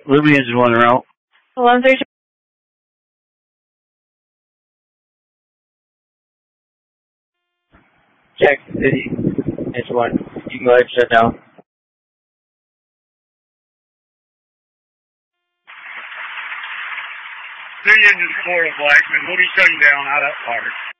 Liberty engine 1 route. 1132. Check City. Engine 1. You can go ahead and shut down. City engine 4 Blackman. We'll be shutting down out of that part.